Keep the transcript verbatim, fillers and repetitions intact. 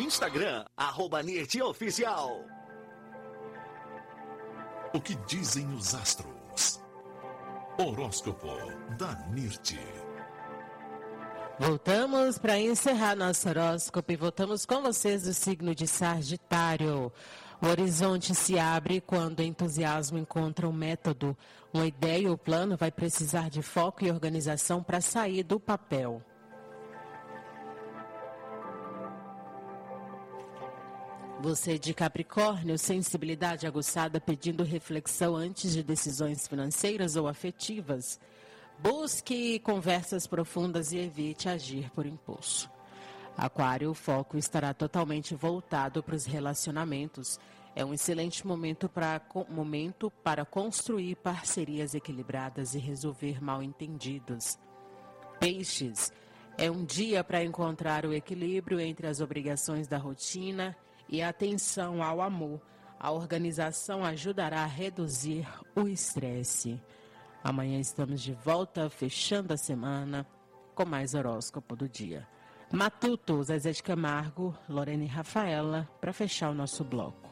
Instagram, arroba Nirti Oficial. O que dizem os astros? Horóscopo da Nirti. Voltamos para encerrar nosso horóscopo e voltamos com vocês do signo de Sagitário. O horizonte se abre quando o entusiasmo encontra um método. Uma ideia ou plano vai precisar de foco e organização para sair do papel. Você de Capricórnio, sensibilidade aguçada pedindo reflexão antes de decisões financeiras ou afetivas. Busque conversas profundas e evite agir por impulso. Aquário, o foco estará totalmente voltado para os relacionamentos. É um excelente momento para, momento para construir parcerias equilibradas e resolver mal-entendidos. Peixes, é um dia para encontrar o equilíbrio entre as obrigações da rotina e a atenção ao amor. A organização ajudará a reduzir o estresse. Amanhã estamos de volta, fechando a semana, com mais horóscopo do dia. Matuto, Zezé de Camargo, Lorena e Rafaela, para fechar o nosso bloco.